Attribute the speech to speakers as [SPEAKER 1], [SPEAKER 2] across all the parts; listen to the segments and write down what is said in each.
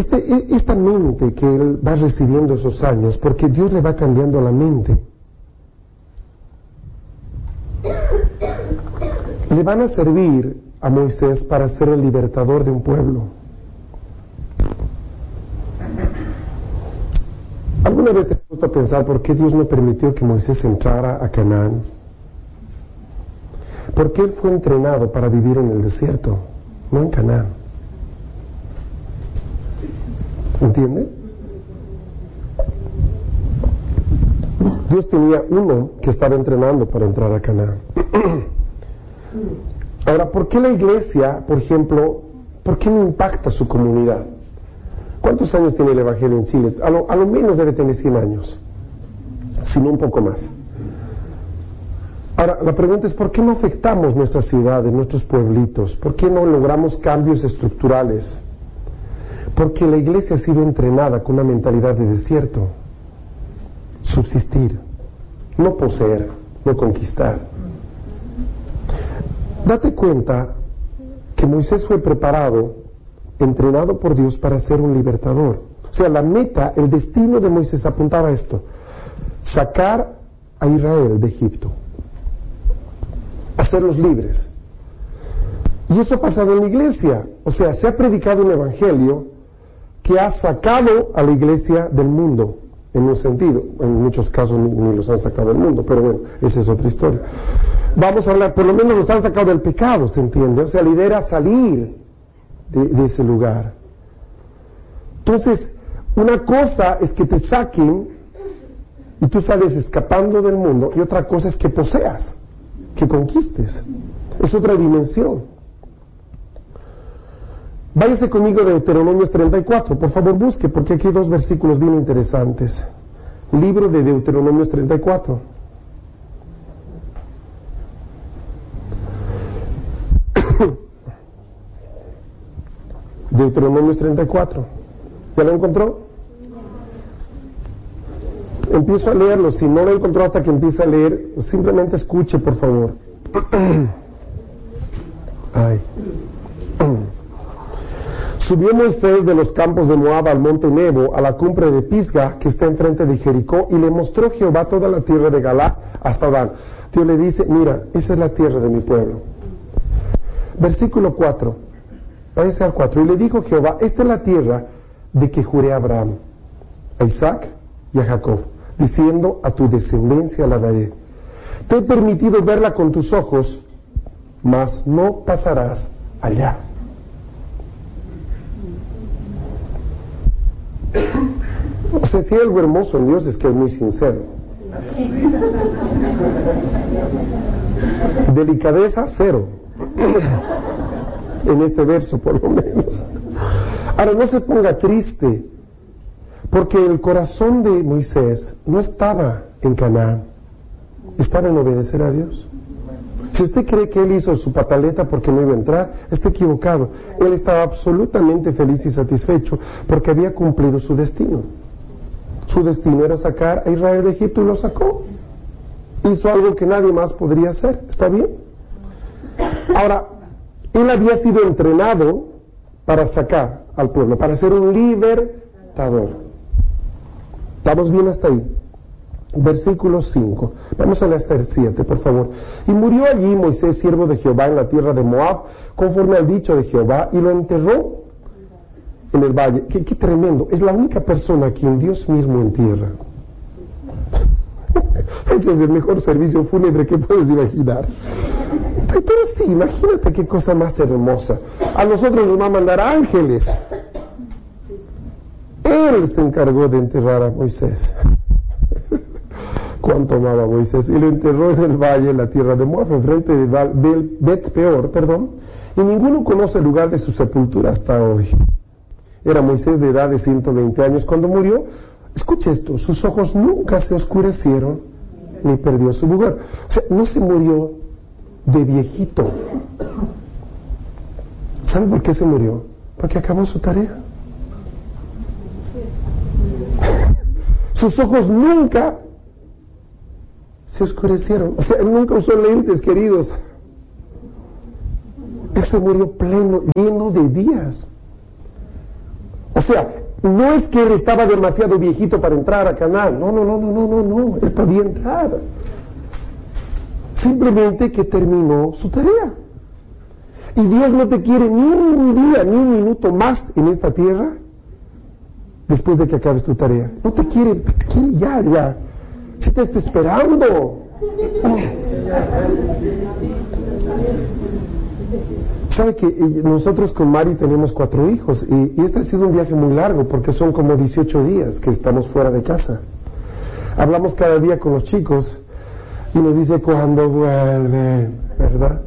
[SPEAKER 1] esta mente que él va recibiendo esos años, porque Dios le va cambiando la mente, le van a servir a Moisés para ser el libertador de un pueblo. ¿Alguna vez te has puesto a pensar por qué Dios no permitió que Moisés entrara a Canaán? Porque él fue entrenado para vivir en el desierto, no en Canaán. ¿Entiende? Dios tenía uno que estaba entrenando para entrar a Canaán. Ahora, ¿por qué la iglesia, por ejemplo, por qué no impacta su comunidad? ¿Cuántos años tiene el Evangelio en Chile? A lo menos debe tener 100 años, si no un poco más. Ahora, la pregunta es, ¿por qué no afectamos nuestras ciudades, nuestros pueblitos? ¿Por qué no logramos cambios estructurales? Porque la iglesia ha sido entrenada con una mentalidad de desierto. Subsistir, no poseer, no conquistar. Date cuenta que Moisés fue preparado, entrenado por Dios para ser un libertador. O sea, la meta, el destino de Moisés apuntaba a esto: sacar a Israel de Egipto, hacerlos libres. Y eso ha pasado en la iglesia. O sea, se ha predicado un evangelio que ha sacado a la iglesia del mundo, en un sentido. En muchos casos ni los han sacado del mundo, pero bueno, esa es otra historia. Vamos a hablar, por lo menos los han sacado del pecado, ¿se entiende? O sea, la idea era salir de ese lugar. Entonces, una cosa es que te saquen y tú sales escapando del mundo, y otra cosa es que poseas, que conquistes. Es otra dimensión. Váyase conmigo de Deuteronomios 34, por favor busque, porque aquí hay dos versículos bien interesantes. Libro de Deuteronomios 34. Deuteronomios 34. ¿Ya lo encontró? Empiezo a leerlo. Si no lo encontró hasta que empiece a leer, simplemente escuche, por favor. Ay. Subió Moisés de los campos de Moab al monte Nebo, a la cumbre de Pisga, que está enfrente de Jericó, y le mostró Jehová toda la tierra de Galaad hasta Dan. Dios le dice, mira, esa es la tierra de mi pueblo. Versículo 4. Váyase al 4. Y le dijo Jehová, esta es la tierra de que juré a Abraham, a Isaac y a Jacob, diciendo, a tu descendencia la daré. Te he permitido verla con tus ojos, mas no pasarás allá. O sea, si hay algo hermoso en Dios es que es muy sincero. Delicadeza, cero. En este verso, por lo menos. Ahora, no se ponga triste, porque el corazón de Moisés no estaba en Canaán, estaba en obedecer a Dios. Si usted cree que él hizo su pataleta porque no iba a entrar, está equivocado. Él estaba absolutamente feliz y satisfecho porque había cumplido su destino. Su destino era sacar a Israel de Egipto y lo sacó. Hizo algo que nadie más podría hacer. ¿Está bien? Ahora, él había sido entrenado para sacar al pueblo, para ser un libertador. ¿Estamos bien hasta ahí? Versículo 5. Vamos a leer hasta el 7, por favor. Y murió allí Moisés, siervo de Jehová, en la tierra de Moab, conforme al dicho de Jehová, y lo enterró en el valle. Qué tremendo. Es la única persona a quien Dios mismo entierra. Ese es el mejor servicio fúnebre que puedes imaginar. Pero sí, imagínate qué cosa más hermosa. A nosotros nos va a mandar ángeles. Él se encargó de enterrar a Moisés. Cuánto amaba a Moisés. Y lo enterró en el valle, en la tierra de Moab, enfrente de Bet-peor, y ninguno conoce el lugar de su sepultura hasta hoy. Era Moisés de edad de 120 años cuando murió. Escuche esto, sus ojos nunca se oscurecieron ni perdió su vigor. O sea, no se murió de viejito. ¿Sabe por qué se murió? Porque acabó su tarea. Sus ojos nunca se oscurecieron. O sea, él nunca usó lentes, queridos. Él se murió pleno, lleno de días. O sea, no es que él estaba demasiado viejito para entrar a Canaán. No. Él podía entrar. Simplemente que terminó su tarea. Y Dios no te quiere ni un día, ni un minuto más en esta tierra después de que acabes tu tarea. No te quiere ya. Si te está esperando. Sabe que nosotros con Mari tenemos 4 hijos y este ha sido un viaje muy largo porque son como 18 días que estamos fuera de casa. Hablamos cada día con los chicos y nos dice cuándo vuelven, ¿verdad?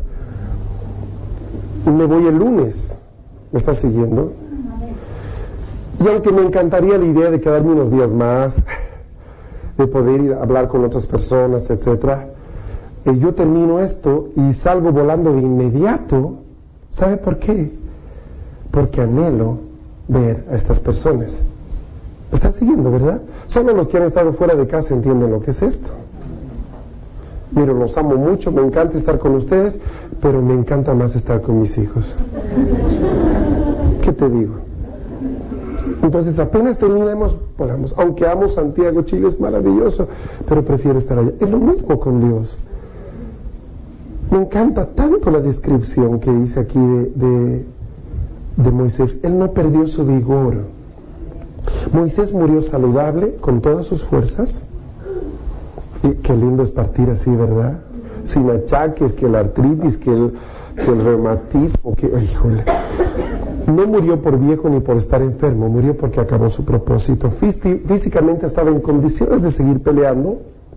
[SPEAKER 1] Y me voy el lunes. ¿Me está siguiendo? Y aunque me encantaría la idea de quedarme unos días más, de poder ir a hablar con otras personas, etcétera, yo termino esto y salgo volando de inmediato. ¿Sabe por qué? Porque anhelo ver a estas personas. ¿Me está siguiendo, verdad? Solo los que han estado fuera de casa entienden lo que es esto. Mira, los amo mucho, me encanta estar con ustedes, pero me encanta más estar con mis hijos. ¿Qué te digo? Entonces apenas terminemos, volamos. Aunque amo Santiago, Chile es maravilloso, pero prefiero estar allá. Es lo mismo con Dios. Me encanta tanto la descripción que dice aquí de Moisés. Él no perdió su vigor. Moisés murió saludable, con todas sus fuerzas. Y qué lindo es partir así, ¿verdad? Sin achaques, que la artritis, que el reumatismo, híjole. No murió por viejo ni por estar enfermo, murió porque acabó su propósito. Físicamente estaba en condiciones de seguir peleando.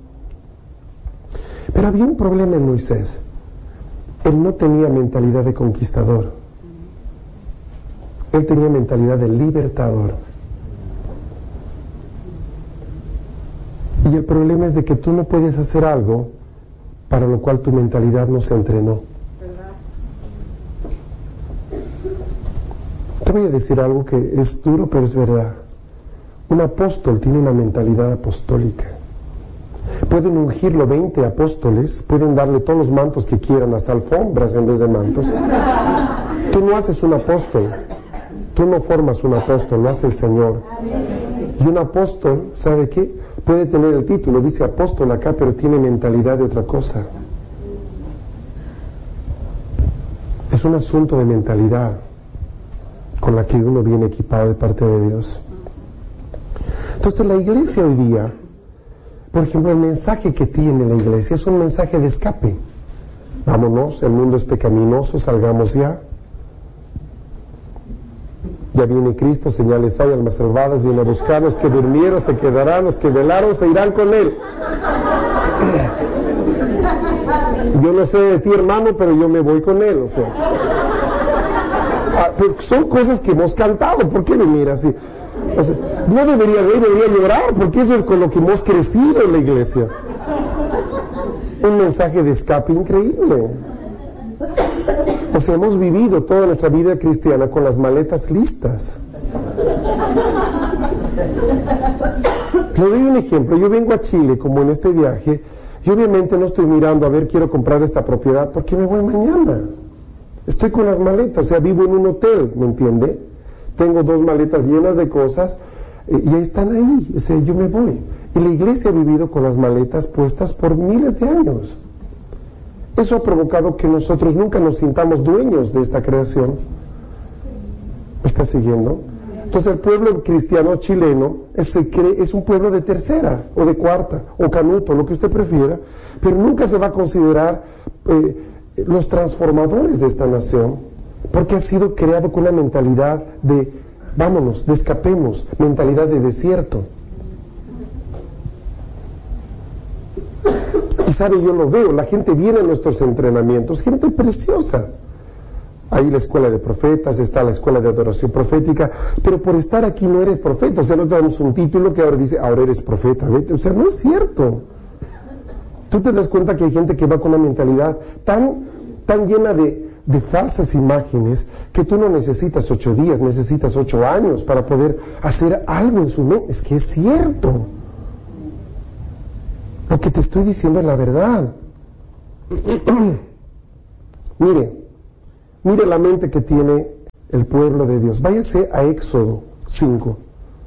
[SPEAKER 1] Pero había un problema en Moisés. Él no tenía mentalidad de conquistador. Él tenía mentalidad de libertador. Y el problema es de que tú no puedes hacer algo para lo cual tu mentalidad no se entrenó. Te voy a decir algo que es duro, pero es verdad. Un apóstol tiene una mentalidad apostólica. Pueden ungirlo 20 apóstoles, pueden darle todos los mantos que quieran, hasta alfombras en vez de mantos. Tú no haces un apóstol, tú no formas un apóstol, lo hace el Señor. Y un apóstol, ¿sabe qué? Puede tener el título, dice apóstol acá, pero tiene mentalidad de otra cosa. Es un asunto de mentalidad con la que uno viene equipado de parte de Dios. Entonces la iglesia hoy día, por ejemplo, el mensaje que tiene la iglesia es un mensaje de escape. Vámonos, el mundo es pecaminoso, salgamos ya. Ya viene Cristo, señales hay, almas salvadas, viene a buscar, los que durmieron se quedarán, los que velaron se irán con Él. Yo no sé de ti, hermano, pero yo me voy con Él, o sea. Pero son cosas que hemos cantado, ¿por qué me miras así? O sea, no debería reír, debería llorar, porque eso es con lo que hemos crecido en la iglesia. Un mensaje de escape increíble. O sea, hemos vivido toda nuestra vida cristiana con las maletas listas. Le doy un ejemplo. Yo vengo a Chile, como en este viaje, y obviamente no estoy mirando a ver, quiero comprar esta propiedad, porque me voy mañana. Estoy con las maletas, o sea, vivo en un hotel, ¿me entiende? Tengo 2 maletas llenas de cosas y ahí están ahí, o sea, yo me voy. Y la iglesia ha vivido con las maletas puestas por miles de años. Eso ha provocado que nosotros nunca nos sintamos dueños de esta creación. ¿Me está siguiendo? Entonces el pueblo cristiano chileno es un pueblo de tercera o de cuarta o canuto, lo que usted prefiera, pero nunca se va a considerar los transformadores de esta nación, porque ha sido creado con una mentalidad de vámonos, de escapemos, mentalidad de desierto. Y sabe, yo lo veo, la gente viene a nuestros entrenamientos, gente preciosa. Ahí la escuela de profetas, está la escuela de adoración profética, pero por estar aquí no eres profeta, o sea, no te damos un título que ahora dice, ahora eres profeta, vete, o sea, no es cierto. Tú te das cuenta que hay gente que va con una mentalidad tan llena de falsas imágenes que tú no necesitas 8 días, necesitas 8 años para poder hacer algo en su mente. Es que es cierto. Lo que te estoy diciendo es la verdad. Mire la mente que tiene el pueblo de Dios. Váyase a Éxodo 5.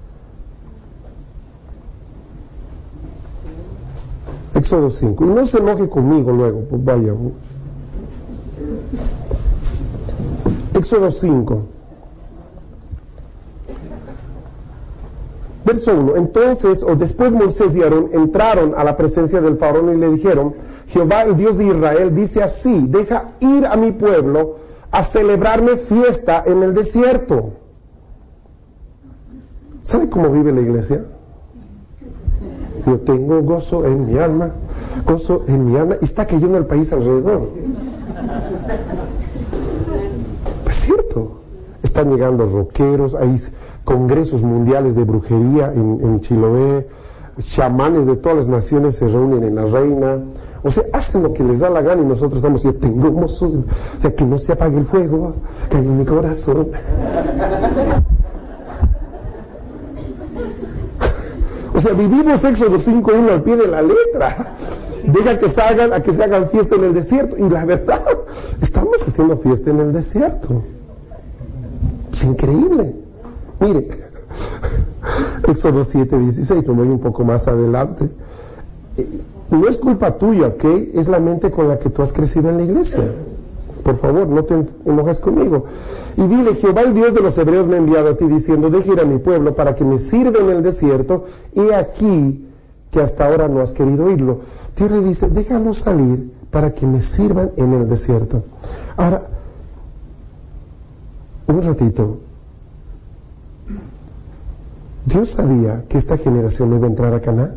[SPEAKER 1] Éxodo 5. Y no se enoje conmigo luego, pues vaya. Éxodo 5. Verso 1. Entonces, o después Moisés y Aarón entraron a la presencia del faraón y le dijeron: Jehová, el Dios de Israel, dice así: deja ir a mi pueblo a celebrarme fiesta en el desierto. ¿Sabe cómo vive la iglesia? Yo tengo gozo en mi alma, y está cayendo el país alrededor. Es cierto. Están llegando rockeros, hay congresos mundiales de brujería en Chiloé, chamanes de todas las naciones se reúnen en La Reina. O sea, hacen lo que les da la gana y nosotros estamos, yo tengo gozo, o sea, que no se apague el fuego que hay en mi corazón. O sea, vivimos Éxodo 5:1 al pie de la letra. Deja que salgan a que se hagan fiesta en el desierto. Y la verdad, estamos haciendo fiesta en el desierto. Es increíble. Mire, Éxodo 7:16, me voy un poco más adelante. No es culpa tuya, ¿ok? Es la mente con la que tú has crecido en la iglesia. Por favor, no te enojes conmigo. Y dile: Jehová, el Dios de los hebreos, me ha enviado a ti diciendo: deja ir a mi pueblo para que me sirva en el desierto. He aquí que hasta ahora no has querido oírlo. Dios le dice: déjalo salir para que me sirvan en el desierto. Ahora, un ratito. ¿Dios sabía que esta generación no iba a entrar a Canaán?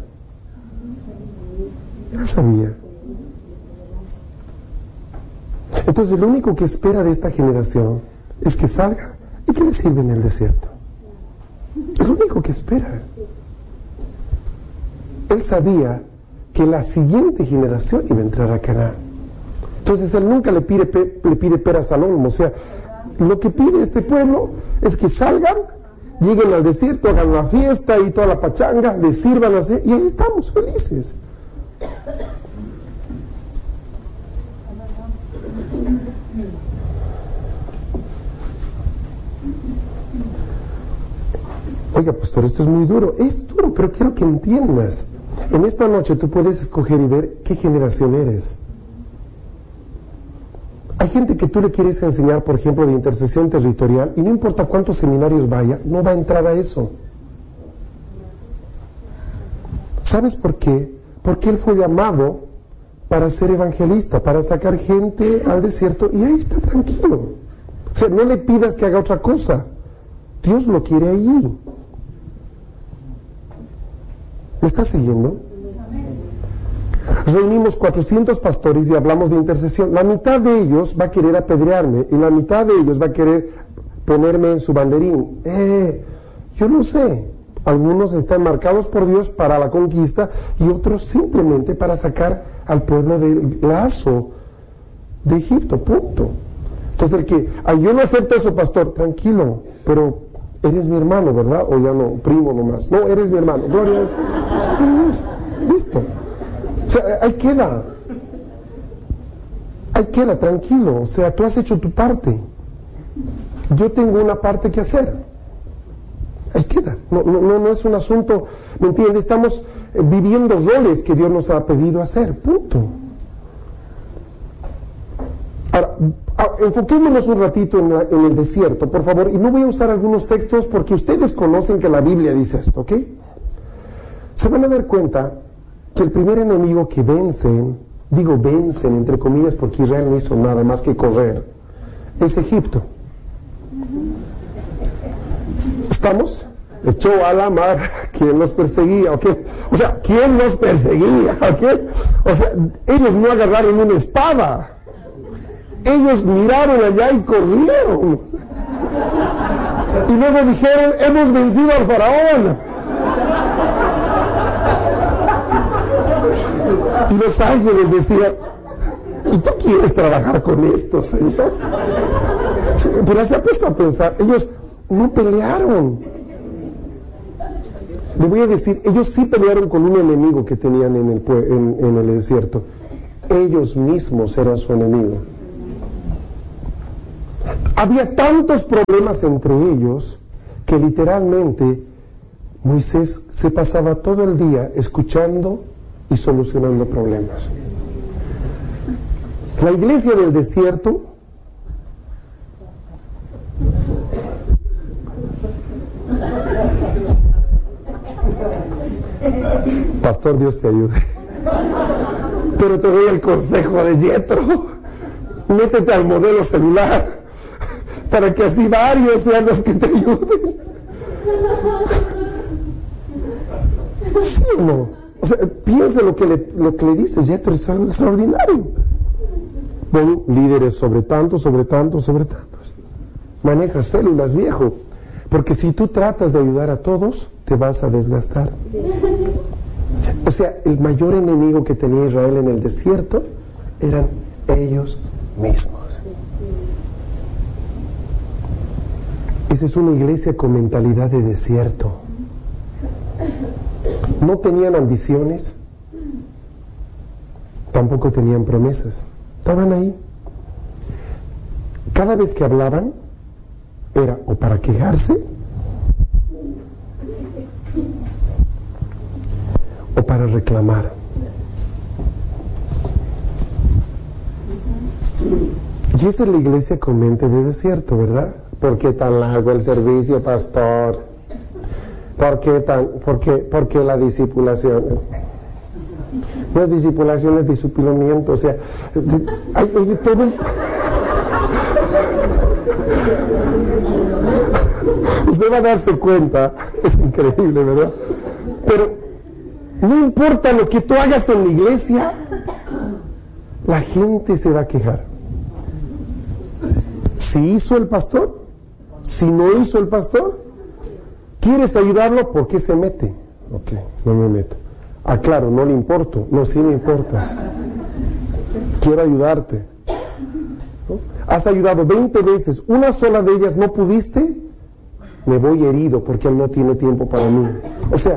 [SPEAKER 1] Ya sabía. Entonces, lo único que espera de esta generación es que salga y que le sirva en el desierto. Es lo único que espera. Él sabía que la siguiente generación iba a entrar a Canaán. Entonces, él nunca le pide peras al olmo. O sea, lo que pide este pueblo es que salgan, lleguen al desierto, hagan la fiesta y toda la pachanga, le sirvan así, y ahí estamos, felices. Oiga, pastor, esto es muy duro. Es duro, pero quiero que entiendas. En esta noche tú puedes escoger y ver qué generación eres. Hay gente que tú le quieres enseñar, por ejemplo, de intercesión territorial, y no importa cuántos seminarios vaya, no va a entrar a eso. ¿Sabes por qué? Porque él fue llamado para ser evangelista, para sacar gente al desierto, y ahí está tranquilo. O sea, no le pidas que haga otra cosa. Dios lo quiere allí. ¿Me estás siguiendo? Reunimos 400 pastores y hablamos de intercesión. La mitad de ellos va a querer apedrearme y la mitad de ellos va a querer ponerme en su banderín. Yo no sé. Algunos están marcados por Dios para la conquista y otros simplemente para sacar al pueblo del lazo de Egipto, punto. Entonces el que, yo no acepto eso, pastor, tranquilo, pero eres mi hermano, ¿verdad? O ya no, primo nomás. No, eres mi hermano. Gloria a Dios. Listo. O sea, ahí queda. Ahí queda, tranquilo. O sea, tú has hecho tu parte. Yo tengo una parte que hacer. Ahí queda. No es un asunto, ¿me entiendes? Estamos viviendo roles que Dios nos ha pedido hacer. Punto. Ahora, enfoquémonos un ratito en el desierto, por favor, y no voy a usar algunos textos porque ustedes conocen que la Biblia dice esto, ¿ok? Se van a dar cuenta que el primer enemigo que vencen, digo vencen entre comillas porque Israel no hizo nada más que correr, es Egipto. ¿Estamos? Echó a la mar quien los perseguía, ¿ok? O sea, ¿quién los perseguía? ¿Ok? O sea, ellos no agarraron una espada. Ellos miraron allá y corrieron. Y luego dijeron: hemos vencido al faraón. Y los ángeles decían: ¿y tú quieres trabajar con esto, Señor? Pero se ha puesto a pensar, ellos no pelearon. Le voy a decir, ellos sí pelearon con un enemigo que tenían en el desierto. Ellos mismos eran su enemigo. Había tantos problemas entre ellos que literalmente Moisés se pasaba todo el día escuchando y solucionando problemas. La iglesia del desierto Pastor, Dios te ayude. Pero te doy el consejo de Yetro. Métete al modelo celular para que así varios sean los que te ayuden. ¿Sí o no? O sea, piensa lo que le dices. Yetro es algo extraordinario. Pon líderes sobre tantos, sobre tantos, sobre tantos. Maneja células, viejo. Porque si tú tratas de ayudar a todos, te vas a desgastar. O sea, el mayor enemigo que tenía Israel en el desierto eran ellos mismos. Esa es una iglesia con mentalidad de desierto. No tenían ambiciones, tampoco tenían promesas. Estaban ahí. Cada vez que hablaban, era o para quejarse o para reclamar. Y esa es la iglesia con mente de desierto, ¿verdad? ¿Por qué tan largo el servicio, pastor? ¿Por qué la discipulación? No es discipulación, es discipulamiento. O sea, hay todo. Usted va a darse cuenta, es increíble, ¿verdad? Pero no importa lo que tú hagas en la iglesia, la gente se va a quejar. Si hizo el pastor, si no hizo el pastor, ¿quieres ayudarlo? ¿Por qué se mete? Ok, no me meto. Ah, claro, no le importo. No, sí me importas. Quiero ayudarte. ¿No? Has ayudado 20 veces, una sola de ellas no pudiste, me voy herido porque él no tiene tiempo para mí. O sea,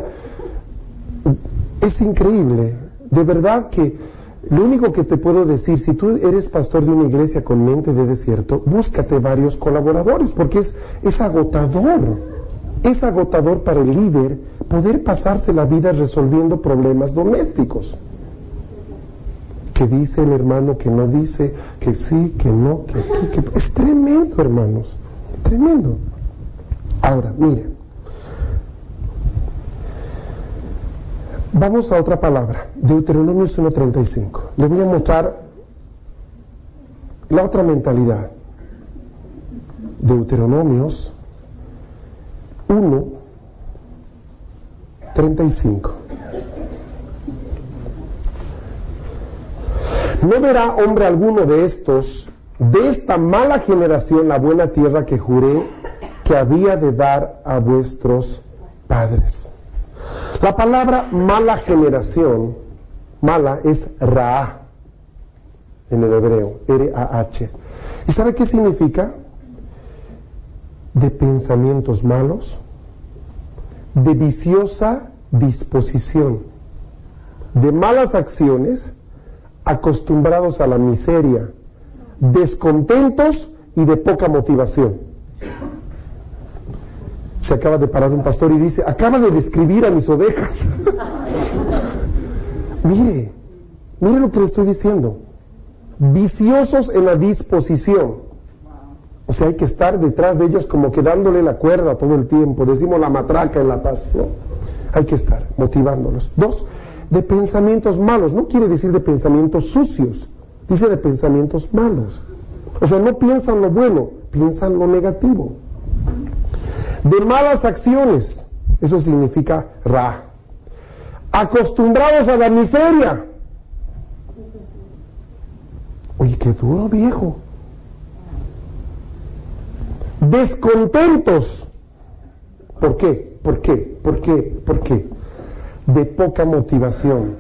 [SPEAKER 1] es increíble. De verdad que lo único que te puedo decir, si tú eres pastor de una iglesia con mente de desierto, búscate varios colaboradores porque es agotador. Es agotador para el líder poder pasarse la vida resolviendo problemas domésticos. Que dice el hermano, que no dice, que sí, que no, que aquí, que... Es tremendo, hermanos. Tremendo. Ahora, mire. Vamos a otra palabra. Deuteronomio 1:35. Le voy a mostrar la otra mentalidad. Deuteronomios 1:35. No verá hombre alguno de esta mala generación, la buena tierra que juré que había de dar a vuestros padres. La palabra mala generación, mala es Ra en el hebreo, R-A-H. ¿Y sabe qué significa? De pensamientos malos, de viciosa disposición, de malas acciones, acostumbrados a la miseria, descontentos y de poca motivación. Se acaba de parar un pastor y dice, acaba de describir a mis ovejas. Mire lo que le estoy diciendo. Viciosos en la disposición. O sea, hay que estar detrás de ellos como que dándole la cuerda todo el tiempo. Decimos la matraca en La Paz, ¿no? Hay que estar motivándolos. 2, de pensamientos malos. No quiere decir de pensamientos sucios. Dice de pensamientos malos. O sea, no piensan lo bueno, piensan lo negativo. De malas acciones. Eso significa Ra. Acostumbrados a la miseria. Oye, qué duro, viejo. Descontentos. ¿Por qué? ¿Por qué? ¿Por qué? ¿Por qué? De poca motivación.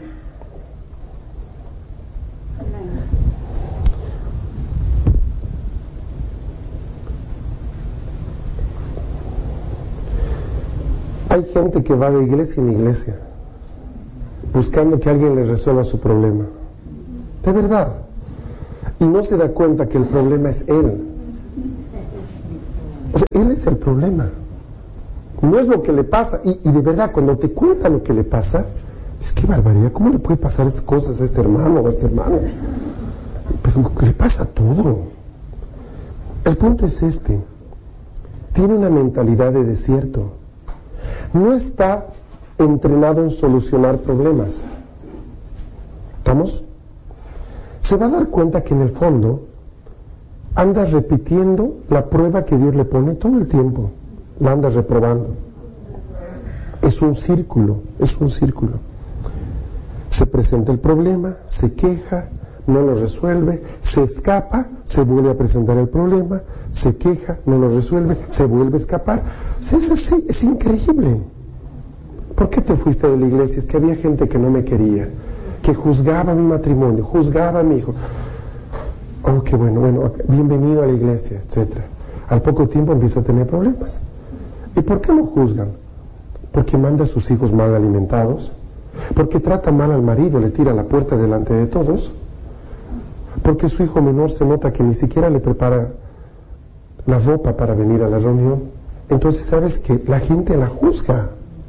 [SPEAKER 1] Hay gente que va de iglesia en iglesia buscando que alguien le resuelva su problema. De verdad. Y no se da cuenta que el problema es él. O sea, él es el problema. no es lo que le pasa. Y de verdad, cuando te cuenta lo que le pasa, es que barbaridad, ¿cómo le puede pasar esas cosas a este hermano o a este hermano? Pues le pasa todo. El punto es este: tiene una mentalidad de desierto. No está entrenado en solucionar problemas. ¿Estamos? Se va a dar cuenta que en el fondo anda repitiendo la prueba que Dios le pone todo el tiempo. La anda reprobando. Es un círculo, es un círculo. Se presenta el problema, se queja, no lo resuelve, se escapa, se vuelve a presentar el problema, se queja, no lo resuelve, se vuelve a escapar. O sea, es así, es increíble. ¿Por qué te fuiste de la iglesia? Es que había gente que no me quería, que juzgaba mi matrimonio, juzgaba a mi hijo. Oh, qué bueno, bienvenido a la iglesia, etc. Al poco tiempo empieza a tener problemas. ¿Y por qué lo juzgan? Porque manda a sus hijos mal alimentados, porque trata mal al marido, le tira la puerta delante de todos, porque su hijo menor se nota que ni siquiera le prepara la ropa para venir a la reunión. Entonces, ¿sabes qué? La gente la juzga.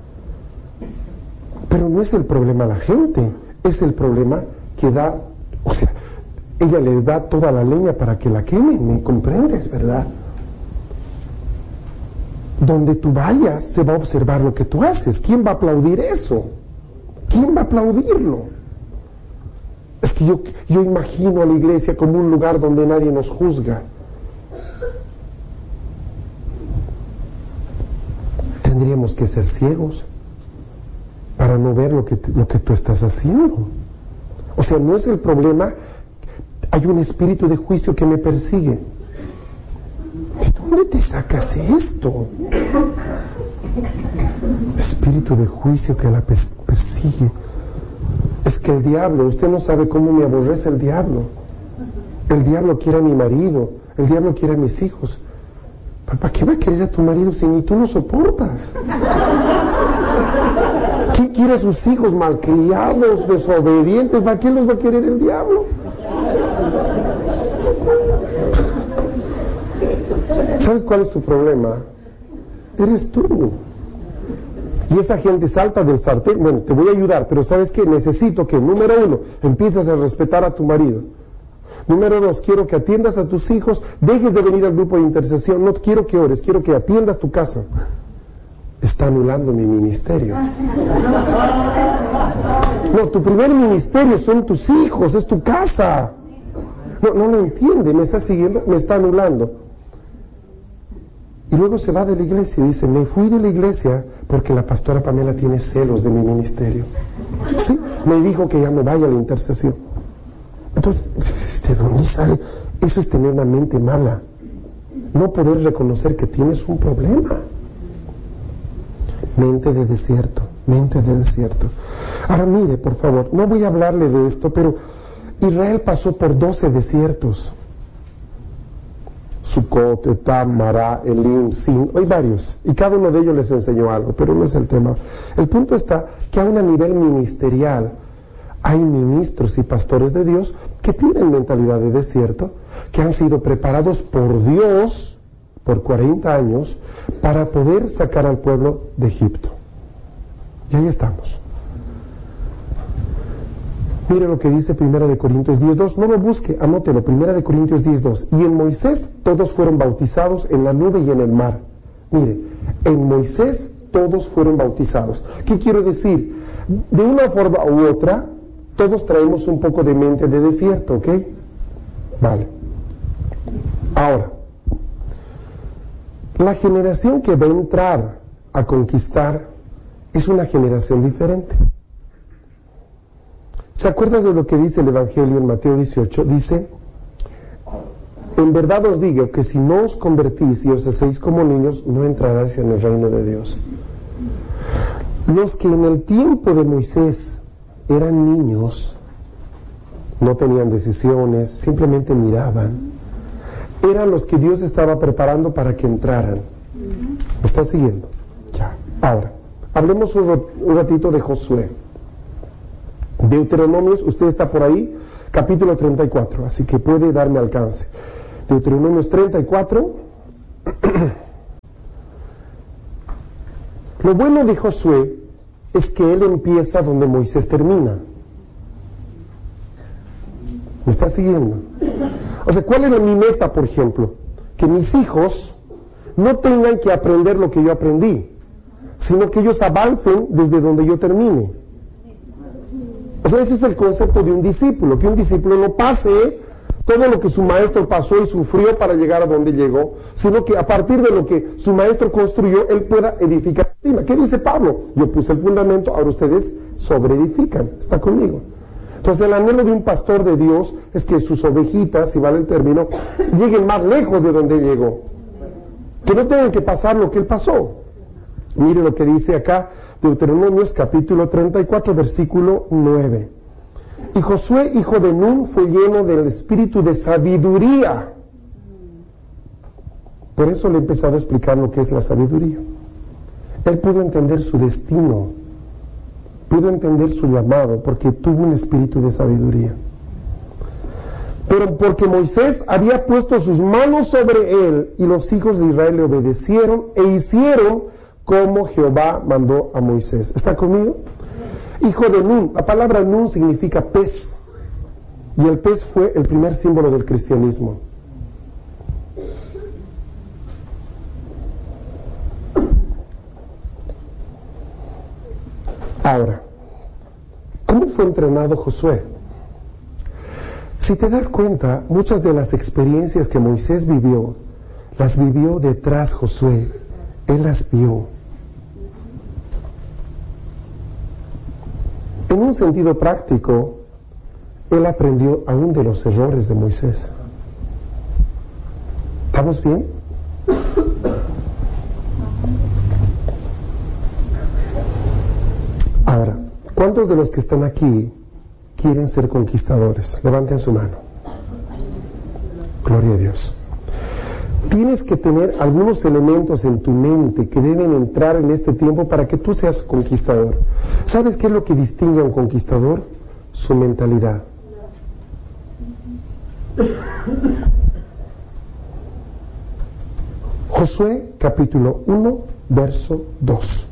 [SPEAKER 1] Pero no es el problema la gente, es el problema que da, o sea, ella les da toda la leña para que la quemen, ¿me comprendes, verdad? Donde tú vayas se va a observar lo que tú haces. ¿Quién va a aplaudir eso? ¿Quién va a aplaudirlo? Es que yo imagino a la iglesia como un lugar donde nadie nos juzga. Tendríamos que ser ciegos para no ver lo que tú estás haciendo. O sea, no es el problema. Hay un espíritu de juicio que me persigue. ¿De dónde te sacas esto? Espíritu de juicio que la persigue. Es que el diablo, usted no sabe cómo me aborrece el diablo. El diablo quiere a mi marido, el diablo quiere a mis hijos. ¿Para qué va a querer a tu marido si ni tú lo soportas? ¿Quién quiere a sus hijos malcriados, desobedientes? ¿Para qué los va a querer el diablo? ¿Sabes cuál es tu problema? Eres tú. Y esa gente salta del sartén. Bueno, te voy a ayudar, pero ¿sabes qué? Necesito que, número 1, empieces a respetar a tu marido. Número 2, quiero que atiendas a tus hijos, dejes de venir al grupo de intercesión, no quiero que ores, quiero que atiendas tu casa. Está anulando mi ministerio. No, tu primer ministerio son tus hijos, es tu casa. No lo entiende, me está siguiendo, me está anulando. Y luego se va de la iglesia y dice, me fui de la iglesia porque la pastora Pamela tiene celos de mi ministerio. ¿Sí? Me dijo que ya no vaya a la intercesión. Entonces, ¿de dónde sale? Eso es tener una mente mala. No poder reconocer que tienes un problema. Mente de desierto, mente de desierto. Ahora mire, por favor, no voy a hablarle de esto, pero Israel pasó por 12 desiertos. Sucot, Etam, Mará, Elim, Sin, hay varios, y cada uno de ellos les enseñó algo, pero no es el tema. El punto está que aún a nivel ministerial hay ministros y pastores de Dios que tienen mentalidad de desierto, que han sido preparados por Dios por 40 años para poder sacar al pueblo de Egipto. Y ahí estamos. Mire lo que dice 1 Corintios 10:2, no lo busque, anótelo, 1 Corintios 10:2. Y en Moisés todos fueron bautizados en la nube y en el mar. Mire, en Moisés todos fueron bautizados. ¿Qué quiero decir? De una forma u otra, todos traemos un poco de mente de desierto, ¿ok? Vale. Ahora, la generación que va a entrar a conquistar es una generación diferente. ¿Se acuerda de lo que dice el Evangelio en Mateo 18? Dice, en verdad os digo que si no os convertís y os hacéis como niños, no entraráis en el reino de Dios. Los que en el tiempo de Moisés eran niños, no tenían decisiones, simplemente miraban, eran los que Dios estaba preparando para que entraran. ¿Me está siguiendo? Ya. Ahora, hablemos un ratito de Josué. Deuteronomios, usted está por ahí, capítulo 34, así que puede darme alcance. Deuteronomios 34. Lo bueno de Josué es que él empieza donde Moisés termina. ¿Me está siguiendo? O sea, ¿cuál era mi meta, por ejemplo? Que mis hijos no tengan que aprender lo que yo aprendí, sino que ellos avancen desde donde yo termine. O sea, ese es el concepto de un discípulo, que un discípulo no pase todo lo que su maestro pasó y sufrió para llegar a donde llegó, sino que a partir de lo que su maestro construyó, él pueda edificar encima. ¿Qué dice Pablo? Yo puse el fundamento, ahora ustedes sobreedifican. ¿Está conmigo? Entonces el anhelo de un pastor de Dios es que sus ovejitas, si vale el término, lleguen más lejos de donde llegó. Que no tengan que pasar lo que él pasó. Mire lo que dice acá, Deuteronomios capítulo 34, versículo 9. Y Josué, hijo de Nun, fue lleno del espíritu de sabiduría. Por eso le he empezado a explicar lo que es la sabiduría. Él pudo entender su destino, pudo entender su llamado, porque tuvo un espíritu de sabiduría. Pero porque Moisés había puesto sus manos sobre él, y los hijos de Israel le obedecieron e hicieron como Jehová mandó a Moisés. ¿Está conmigo? Hijo de Nun. La palabra Nun significa pez. Y el pez fue el primer símbolo del cristianismo. Ahora, ¿cómo fue entrenado Josué? Si te das cuenta, muchas de las experiencias que Moisés vivió, las vivió detrás Josué. Él las vio. En un sentido práctico, él aprendió aún de los errores de Moisés. ¿Estamos bien? Ahora, ¿cuántos de los que están aquí quieren ser conquistadores? Levanten su mano. Gloria a Dios. Tienes que tener algunos elementos en tu mente que deben entrar en este tiempo para que tú seas conquistador. ¿Sabes qué es lo que distingue a un conquistador? Su mentalidad. Josué capítulo 1, verso 2.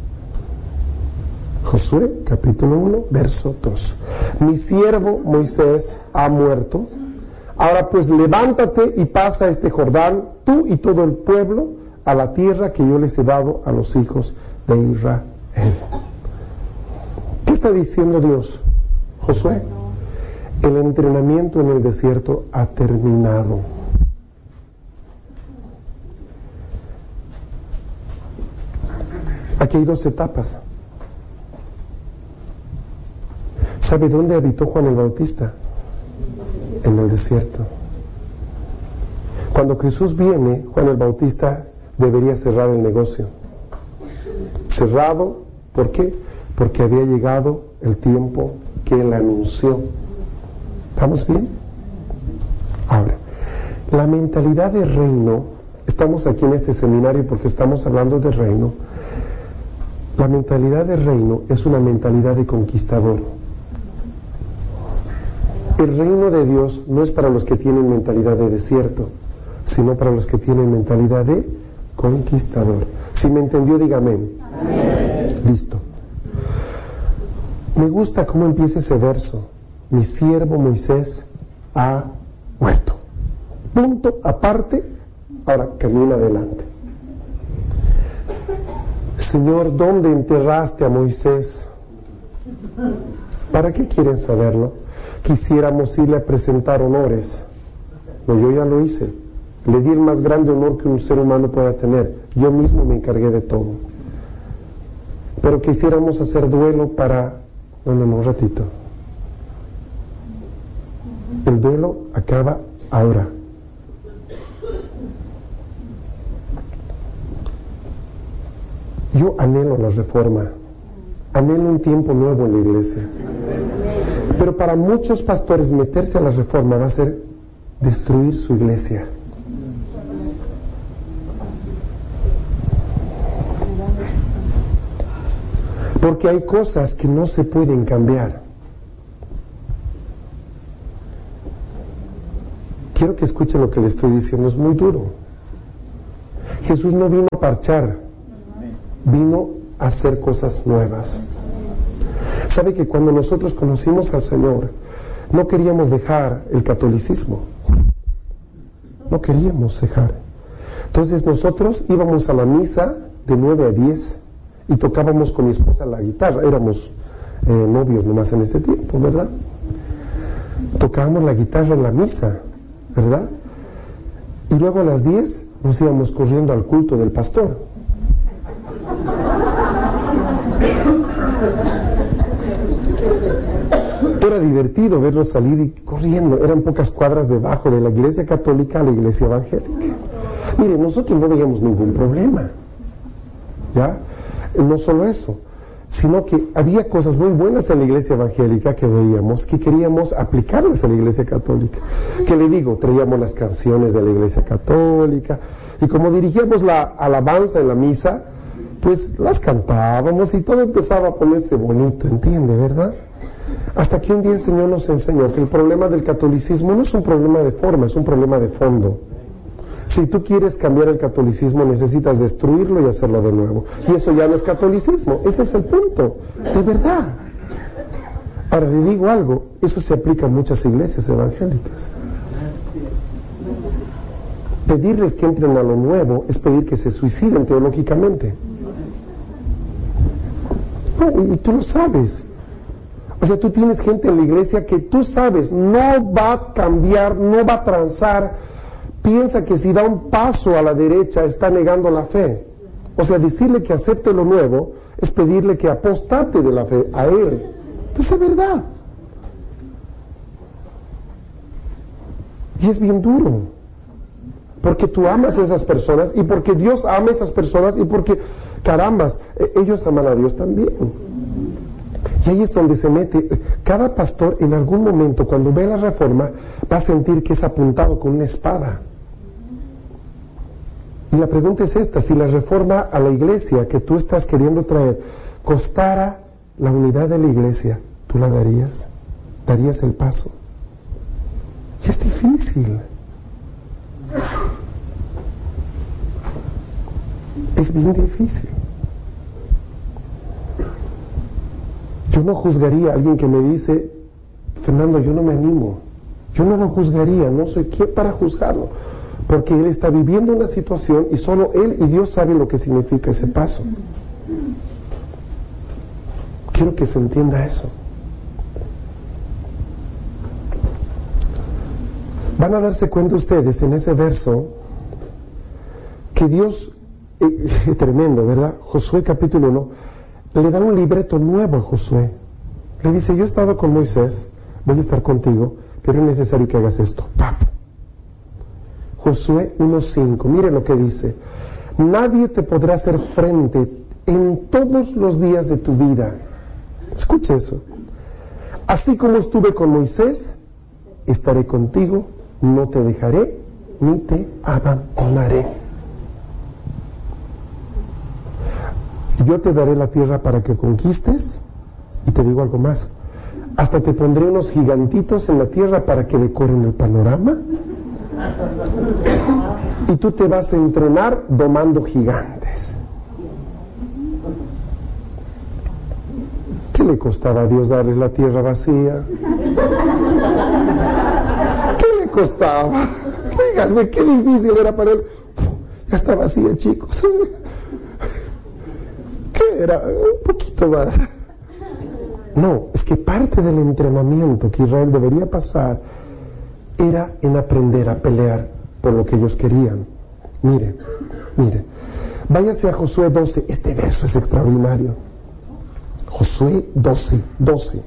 [SPEAKER 1] Josué capítulo 1, verso 2. Mi siervo Moisés ha muerto. Ahora pues levántate y pasa este Jordán, tú y todo el pueblo, a la tierra que yo les he dado a los hijos de Israel. ¿Qué está diciendo Dios? Josué, el entrenamiento en el desierto ha terminado. Aquí hay dos etapas. ¿Sabe dónde habitó Juan el Bautista? En el desierto. Cuando Jesús viene, Juan el Bautista debería cerrar el negocio. Cerrado, ¿por qué? Porque había llegado el tiempo que él anunció. ¿Estamos bien? Ahora, la mentalidad de reino, estamos aquí en este seminario porque estamos hablando de reino. La mentalidad de reino es una mentalidad de conquistador. El reino de Dios no es para los que tienen mentalidad de desierto, sino para los que tienen mentalidad de conquistador. Si me entendió, dígame. Amén. Listo. Me gusta cómo empieza ese verso. Mi siervo Moisés ha muerto. Punto aparte. Ahora camina adelante. Señor, ¿dónde enterraste a Moisés? ¿Para qué quieren saberlo? Quisiéramos irle a presentar honores. No, yo ya lo hice. Le di el más grande honor que un ser humano pueda tener. Yo mismo me encargué de todo. Pero quisiéramos hacer duelo para... No, un ratito. El duelo acaba ahora. Yo anhelo la reforma. Anhelo un tiempo nuevo en la iglesia. Pero para muchos pastores meterse a la reforma va a ser destruir su iglesia. Porque hay cosas que no se pueden cambiar. Quiero que escuchen lo que le estoy diciendo, es muy duro. Jesús no vino a parchar, vino a hacer cosas nuevas. ¿Sabe que cuando nosotros conocimos al Señor, no queríamos dejar el catolicismo? No queríamos dejar. Entonces nosotros íbamos a la misa de 9 a 10 y tocábamos con mi esposa la guitarra. Éramos novios nomás en ese tiempo, ¿verdad? Tocábamos la guitarra en la misa, ¿verdad? Y luego a las 10 nos íbamos corriendo al culto del pastor. Era divertido verlos salir y corriendo. Eran pocas cuadras debajo de la iglesia católica a la iglesia evangélica. Mire, nosotros no veíamos ningún problema, ¿ya? No solo eso, sino que había cosas muy buenas en la iglesia evangélica que veíamos, que queríamos aplicarlas a la iglesia católica. ¿Qué le digo? Traíamos las canciones de la iglesia católica y como dirigíamos la alabanza en la misa, pues las cantábamos y todo empezaba a ponerse bonito, ¿entiende, verdad? Hasta que un día el Señor nos enseñó que el problema del catolicismo no es un problema de forma, es un problema de fondo. Si tú quieres cambiar el catolicismo, necesitas destruirlo y hacerlo de nuevo. Y eso ya no es catolicismo, ese es el punto, de verdad. Ahora le digo algo, eso se aplica a muchas iglesias evangélicas. Pedirles que entren a lo nuevo es pedir que se suiciden teológicamente. No, y tú lo sabes. O sea, tú tienes gente en la iglesia que tú sabes, no va a cambiar, no va a transar. Piensa que si da un paso a la derecha está negando la fe. O sea, decirle que acepte lo nuevo es pedirle que apostate de la fe a él. Pues es verdad. Y es bien duro. Porque tú amas a esas personas y porque Dios ama a esas personas y porque, carambas, ellos aman a Dios también. Y ahí es donde se mete. Cada pastor en algún momento, cuando ve la reforma, va a sentir que es apuntado con una espada. Y la pregunta es esta: si la reforma a la iglesia que tú estás queriendo traer costara la unidad de la iglesia, ¿tú la darías? ¿Darías el paso? Y es difícil. Es bien difícil. Yo no juzgaría a alguien que me dice, Fernando, yo no me animo. Yo no lo juzgaría, no soy quien para juzgarlo. Porque él está viviendo una situación y solo él y Dios saben lo que significa ese paso. Quiero que se entienda eso. Van a darse cuenta ustedes en ese verso que Dios, tremendo, ¿verdad? Josué capítulo 1, le da un libreto nuevo a Josué. Le dice, yo he estado con Moisés, voy a estar contigo, pero es necesario que hagas esto. ¡Paf! Josué 1:5, mire lo que dice: nadie te podrá hacer frente en todos los días de tu vida. Escuche eso. Así como estuve con Moisés, estaré contigo, no te dejaré ni te abandonaré. Yo te daré la tierra para que conquistes, y te digo algo más, hasta te pondré unos gigantitos en la tierra para que decoren el panorama. Y tú te vas a entrenar domando gigantes. ¿Qué le costaba a Dios darles la tierra vacía? ¿Qué le costaba? Díganme, qué difícil era para él. Ya está vacía, chicos. ¿Qué era? Un poquito más. No, es que parte del entrenamiento que Israel debería pasar era en aprender a pelear por lo que ellos querían. Mire, váyase a Josué 12, este verso es extraordinario. Josué 12.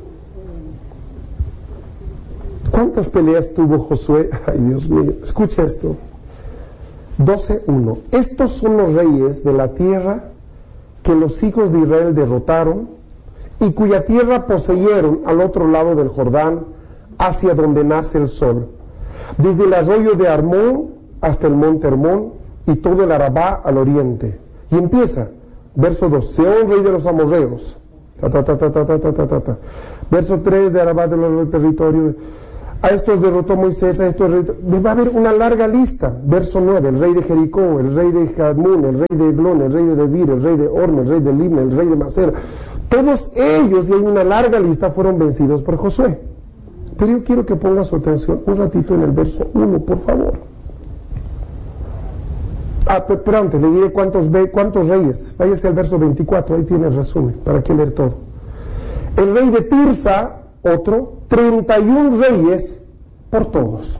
[SPEAKER 1] ¿Cuántas peleas tuvo Josué? Ay, Dios mío, escucha esto. 12:1. Estos son los reyes de la tierra que los hijos de Israel derrotaron y cuya tierra poseyeron al otro lado del Jordán, hacia donde nace el sol, desde el arroyo de Armón hasta el monte Hermón y todo el Arabá al oriente. Y empieza, verso 2, Seón, rey de los amorreos, Verso 3 de Arabá del territorio, a estos derrotó Moisés, a estos va a haber una larga lista. Verso 9, el rey de Jericó, el rey de Jarmún, el rey de Eglón, el rey de Debir, el rey de Orme, el rey de Libna, el rey de Masera. Todos ellos, y hay una larga lista, fueron vencidos por Josué. Pero yo quiero que ponga su atención un ratito en el verso 1, por favor. Pero antes le diré cuántos reyes. Váyase al verso 24, ahí tiene el resumen, para que leer todo. El rey de Tirsa, otro, 31 reyes por todos.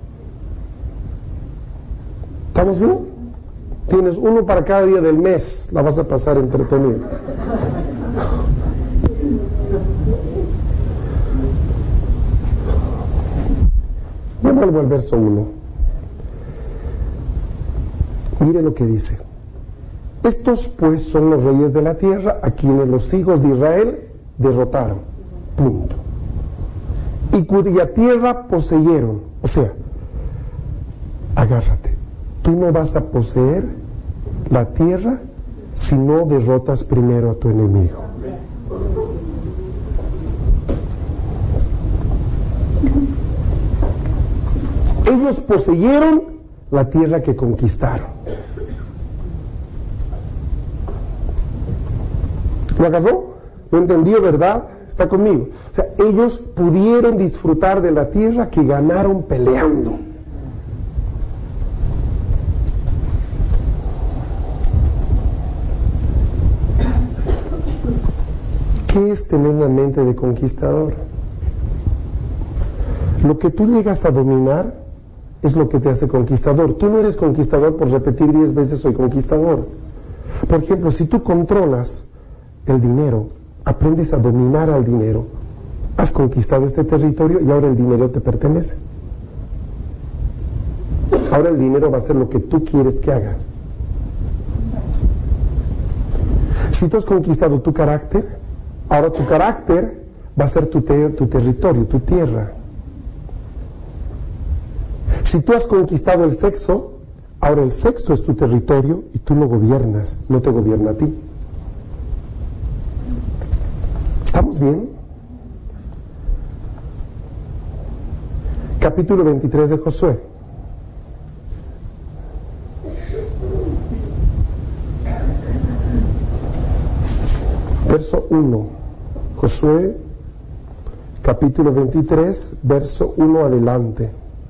[SPEAKER 1] ¿Estamos bien? Tienes uno para cada día del mes, la vas a pasar entretenido. Me vuelvo al verso 1. Mire lo que dice. Estos pues son los reyes de la tierra a quienes los hijos de Israel derrotaron. Punto. Y cuya tierra poseyeron. O sea, agárrate. Tú no vas a poseer la tierra si no derrotas primero a tu enemigo. Ellos poseyeron la tierra que conquistaron. ¿Lo agarró? ¿Lo entendió, verdad? Está conmigo. O sea, ellos pudieron disfrutar de la tierra que ganaron peleando. ¿Qué es tener una mente de conquistador? Lo que tú llegas a dominar es lo que te hace conquistador. Tú no eres conquistador por repetir 10 veces soy conquistador. Por ejemplo, si tú controlas el dinero, aprendes a dominar al dinero, has conquistado este territorio y ahora el dinero te pertenece. Ahora el dinero va a hacer lo que tú quieres que haga. Si tú has conquistado tu carácter, ahora tu carácter va a ser tu territorio, tu tierra. Si tú has conquistado el sexo, ahora el sexo es tu territorio y tú lo gobiernas, no te gobierna a ti. ¿Estamos bien? Capítulo 23 de Josué. Verso 1. Josué, capítulo 23, verso 1 adelante.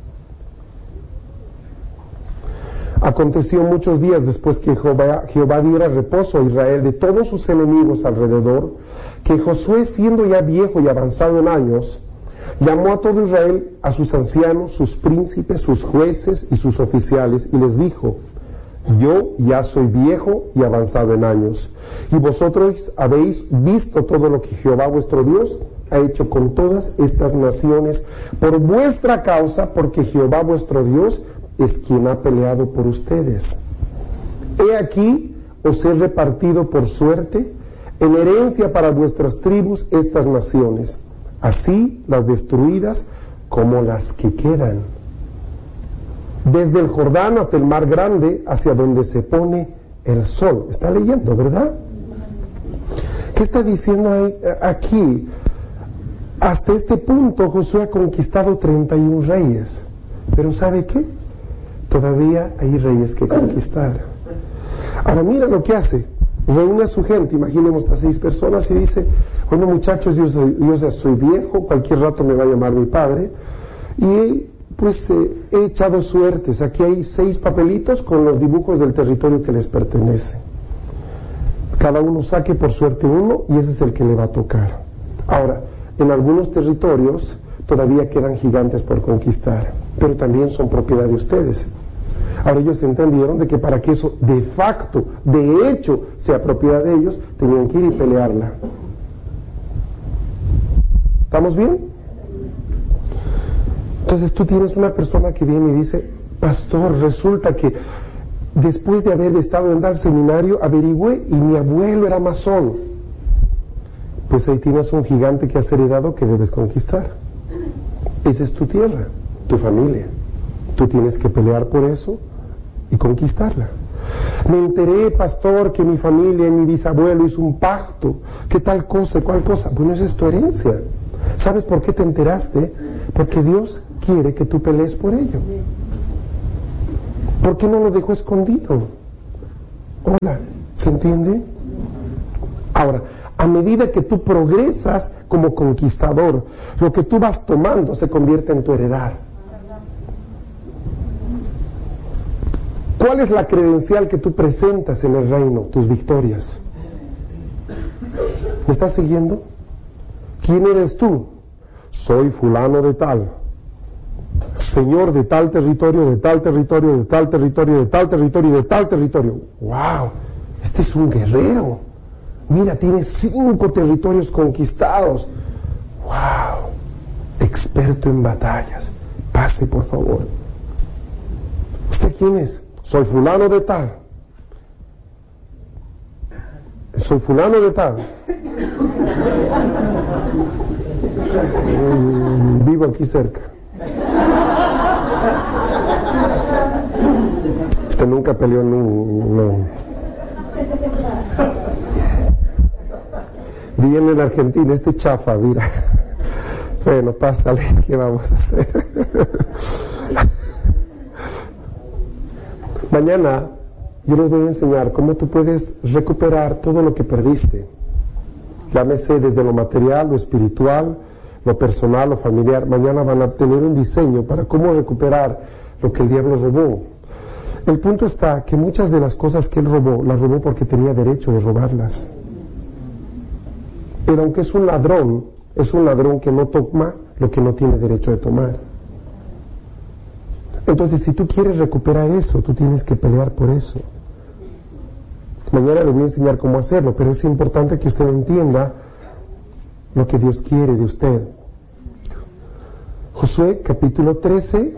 [SPEAKER 1] Aconteció muchos días después que Jehová diera reposo a Israel de todos sus enemigos alrededor, que Josué, siendo ya viejo y avanzado en años, llamó a todo Israel, a sus ancianos, sus príncipes, sus jueces y sus oficiales, y les dijo: yo ya soy viejo y avanzado en años, y vosotros habéis visto todo lo que Jehová vuestro Dios ha hecho con todas estas naciones por vuestra causa, porque Jehová vuestro Dios es quien ha peleado por ustedes. He aquí, os he repartido por suerte, en herencia para vuestras tribus, estas naciones, así las destruidas como las que quedan, desde el Jordán hasta el mar grande, hacia donde se pone el sol. Está leyendo, ¿verdad? ¿Qué está diciendo aquí? Hasta este punto Josué ha conquistado 31 reyes, pero ¿sabe qué? Todavía hay reyes que conquistar. Ahora mira lo que hace. Reúne a su gente, imaginemos a 6 personas, y dice: bueno, muchachos, yo ya soy viejo, cualquier rato me va a llamar mi padre, y pues he echado suertes. Aquí hay 6 papelitos con los dibujos del territorio que les pertenece. Cada uno saque por suerte uno y ese es el que le va a tocar. Ahora, en algunos territorios todavía quedan gigantes por conquistar, pero también son propiedad de ustedes. Ahora ellos entendieron de que para que eso de facto, de hecho, sea propiedad de ellos, tenían que ir y pelearla. ¿Estamos bien? Entonces tú tienes una persona que viene y dice: pastor, resulta que después de haber estado en tal seminario averigüé y mi abuelo era masón. Pues ahí tienes un gigante que has heredado que debes conquistar. Esa es tu tierra, tu familia. Tú tienes que pelear por eso y conquistarla. Me enteré, pastor, que mi familia, mi bisabuelo hizo un pacto, que tal cosa, cual cosa. Bueno, esa es tu herencia. ¿Sabes por qué te enteraste? Porque Dios quiere que tú pelees por ello. ¿Por qué no lo dejó escondido? Hola, ¿se entiende? Ahora, a medida que tú progresas como conquistador, lo que tú vas tomando se convierte en tu heredad. ¿Cuál es la credencial que tú presentas en el reino? Tus victorias. ¿Me estás siguiendo? ¿Quién eres tú? Soy fulano de tal, señor de tal territorio, de tal territorio, de tal territorio, de tal territorio, de tal territorio. ¡Wow! Este es un guerrero. Mira, tiene 5 territorios conquistados. ¡Wow! Experto en batallas. Pase, por favor. ¿Usted quién es? Soy fulano de tal. Soy fulano de tal. Vivo aquí cerca. Este nunca peleó en un... Viene en Argentina, este chafa, mira. Bueno, pásale, ¿qué vamos a hacer? Mañana yo les voy a enseñar cómo tú puedes recuperar todo lo que perdiste. Llámese desde lo material, lo espiritual, lo personal, lo familiar. Mañana van a tener un diseño para cómo recuperar lo que el diablo robó. El punto está que muchas de las cosas que él robó, las robó porque tenía derecho de robarlas. Pero aunque es un ladrón que no toma lo que no tiene derecho de tomar. Entonces, si tú quieres recuperar eso, tú tienes que pelear por eso. Mañana le voy a enseñar cómo hacerlo, pero es importante que usted entienda lo que Dios quiere de usted. Josué capítulo 13,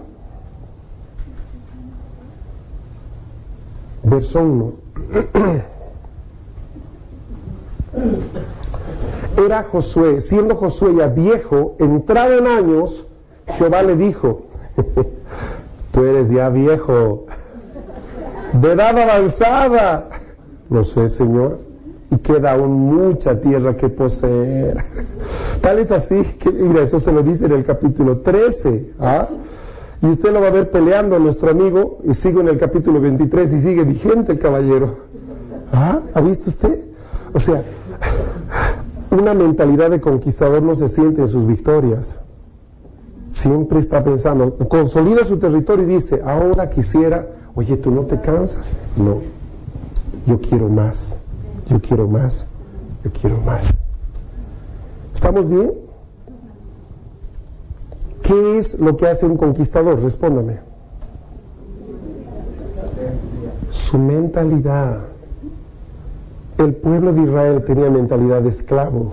[SPEAKER 1] verso 1. Era Josué, siendo Josué ya viejo, entrado en años, Jehová le dijo, tú eres ya viejo, de edad avanzada. Lo sé, Señor, y queda aún mucha tierra que poseer. Tal es así que, mira, eso se lo dice en el capítulo 13, ¿ah? Y usted lo va a ver peleando a nuestro amigo, y sigo en el capítulo 23 y sigue vigente el caballero. ¿Ah? ¿Ha visto usted? O sea, una mentalidad de conquistador no se siente en sus victorias. Siempre está pensando, consolida su territorio y dice, ahora quisiera, oye, ¿tú no te cansas? No, yo quiero más, yo quiero más, yo quiero más. ¿Estamos bien? ¿Qué es lo que hace un conquistador? Respóndame. Su mentalidad. El pueblo de Israel tenía mentalidad de esclavo.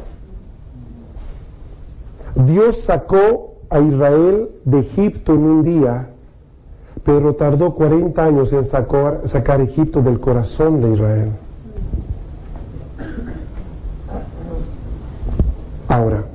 [SPEAKER 1] Dios sacó a Israel de Egipto en un día, pero tardó 40 años en sacar Egipto del corazón de Israel. Ahora,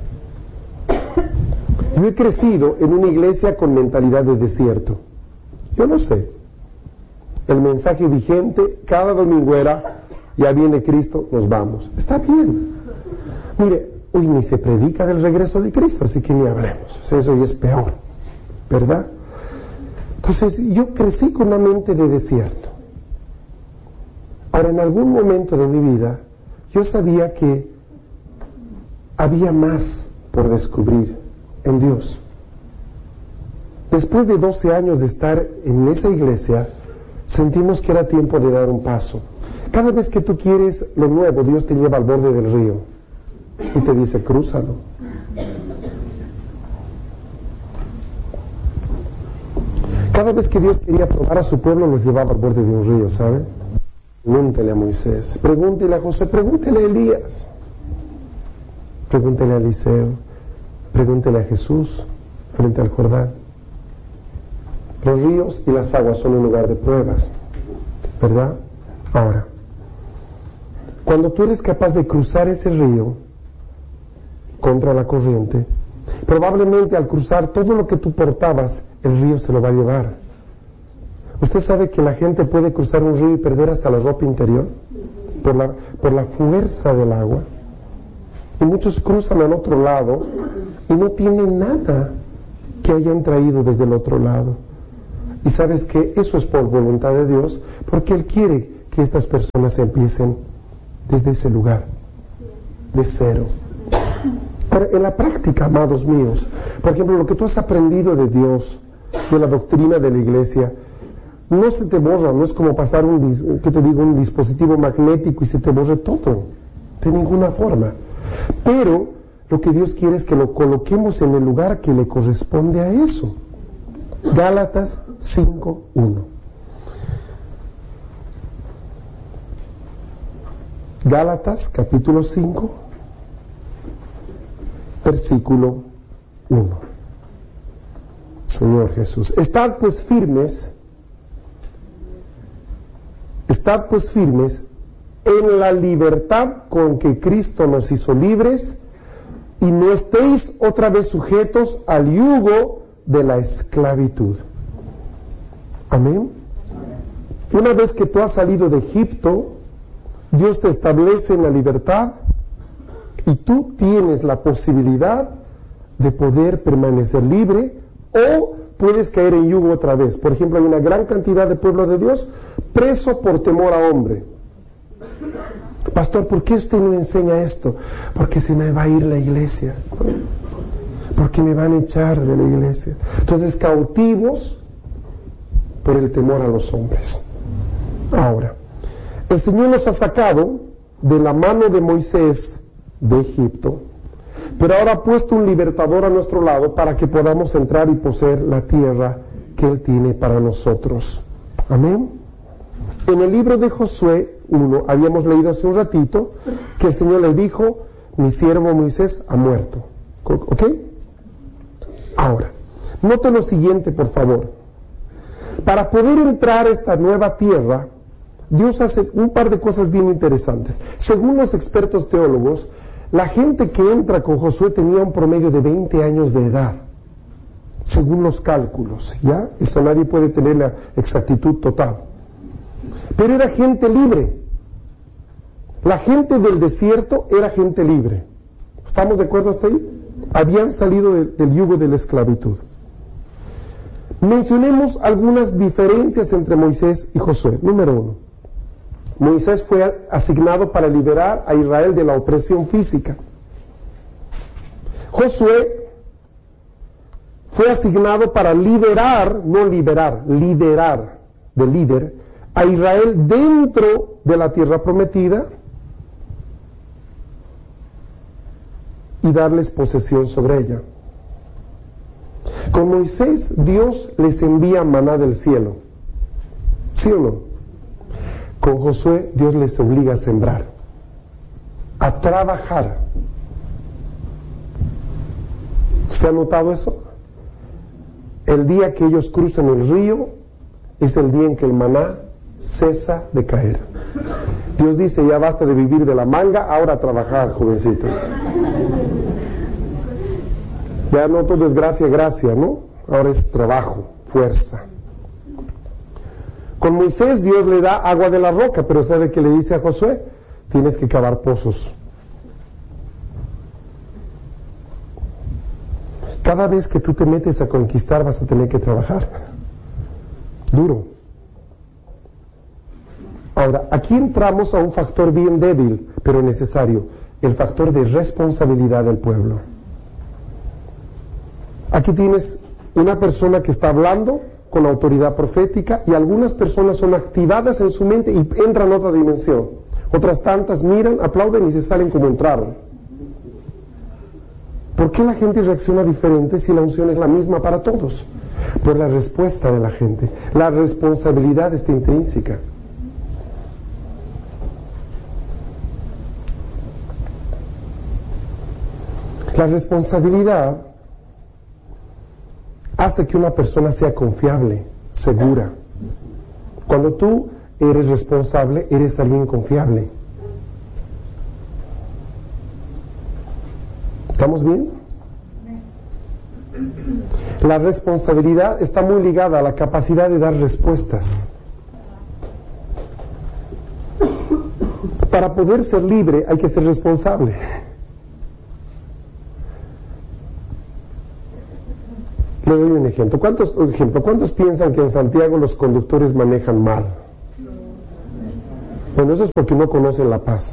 [SPEAKER 1] yo he crecido en una iglesia con mentalidad de desierto. Yo no sé. El mensaje vigente cada domingo era, ya viene Cristo, nos vamos. Está bien. Mire, hoy ni se predica del regreso de Cristo, así que ni hablemos. Eso ya es peor, ¿verdad? Entonces, yo crecí con una mente de desierto. Ahora, en algún momento de mi vida, yo sabía que había más por descubrir en Dios. Después de 12 años de estar en esa iglesia, sentimos que era tiempo de dar un paso. Cada vez que tú quieres lo nuevo, Dios te lleva al borde del río y te dice, crúzalo. Cada vez que Dios quería probar a su pueblo, los llevaba al borde de un río, ¿sabe? Pregúntele a Moisés, pregúntele a José, pregúntele a Elías, pregúntele a Eliseo, pregúntele a Jesús frente al Jordán. Los ríos y las aguas son un lugar de pruebas, ¿verdad? Ahora, cuando tú eres capaz de cruzar ese río contra la corriente, probablemente al cruzar todo lo que tú portabas, el río se lo va a llevar. ¿Usted sabe que la gente puede cruzar un río y perder hasta la ropa interior por la fuerza del agua? Y muchos cruzan al otro lado y no tienen nada que hayan traído desde el otro lado. Y sabes que eso es por voluntad de Dios, porque Él quiere que estas personas empiecen desde ese lugar, de cero. Ahora, en la práctica, amados míos, por ejemplo, lo que tú has aprendido de Dios, de la doctrina de la iglesia, no se te borra, no es como pasar un dispositivo magnético y se te borre todo, de ninguna forma. Pero lo que Dios quiere es que lo coloquemos en el lugar que le corresponde a eso. Gálatas 5:1. Gálatas capítulo 5, versículo 1. Señor Jesús, estad pues firmes en la libertad con que Cristo nos hizo libres, y no estéis otra vez sujetos al yugo de la esclavitud. Amén. Una vez que tú has salido de Egipto, Dios te establece en la libertad y tú tienes la posibilidad de poder permanecer libre, o puedes caer en yugo otra vez. Por ejemplo, hay una gran cantidad de pueblo de Dios preso por temor a hombre. Pastor, ¿por qué usted no enseña esto? Porque se me va a ir la iglesia, porque me van a echar de la iglesia. Entonces, cautivos por el temor a los hombres. Ahora, el Señor nos ha sacado de la mano de Moisés de Egipto, pero ahora ha puesto un libertador a nuestro lado para que podamos entrar y poseer la tierra que Él tiene para nosotros. Amén. En el libro de Josué 1, habíamos leído hace un ratito que el Señor le dijo: mi siervo Moisés ha muerto. ¿Ok? Ahora, note lo siguiente, por favor. Para poder entrar a esta nueva tierra, Dios hace un par de cosas bien interesantes. Según los expertos teólogos, la gente que entra con Josué tenía un promedio de 20 años de edad, según los cálculos, ¿ya? Eso nadie puede tener la exactitud total. Pero era gente libre. La gente del desierto era gente libre. ¿Estamos de acuerdo hasta ahí? Habían salido del yugo de la esclavitud. Mencionemos algunas diferencias entre Moisés y Josué. Número 1. Moisés fue asignado para liberar a Israel de la opresión física. Josué fue asignado para liderar, no liberar, liderar, de líder, a Israel dentro de la tierra prometida y darles posesión sobre ella. Con Moisés, Dios les envía maná del cielo. ¿Sí o no? Con Josué, Dios les obliga a sembrar, a trabajar. ¿Usted ha notado eso? El día que ellos cruzan el río es el día en que el maná cesa de caer. Dios dice: ya basta de vivir de la manga, ahora a trabajar, jovencitos. Ya no todo es gracia, gracia, ¿no? Ahora es trabajo, fuerza. Con Moisés, Dios le da agua de la roca, pero ¿sabe qué le dice a Josué? Tienes que cavar pozos. Cada vez que tú te metes a conquistar, vas a tener que trabajar duro. Ahora, aquí entramos a un factor bien débil, pero necesario: el factor de responsabilidad del pueblo. Aquí tienes una persona que está hablando con autoridad profética, y algunas personas son activadas en su mente y entran a otra dimensión. Otras tantas miran, aplauden y se salen como entraron. ¿Por qué la gente reacciona diferente si la unción es la misma para todos? Por la respuesta de la gente. La responsabilidad está intrínseca. La responsabilidad hace que una persona sea confiable, segura. Cuando tú eres responsable, eres alguien confiable. ¿Estamos bien? La responsabilidad está muy ligada a la capacidad de dar respuestas. Para poder ser libre hay que ser responsable. Le doy un ejemplo. ¿Cuántos piensan que en Santiago los conductores manejan mal? Bueno, eso es porque no conocen La Paz.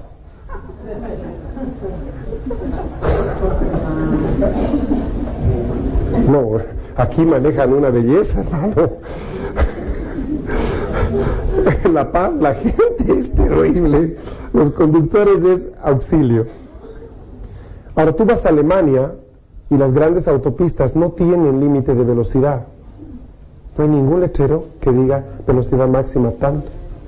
[SPEAKER 1] No, aquí manejan una belleza, hermano. En La Paz la gente es terrible. Los conductores es auxilio. Ahora tú vas a Alemania y las grandes autopistas no tienen límite de velocidad. No hay ningún letrero que diga velocidad máxima tanto.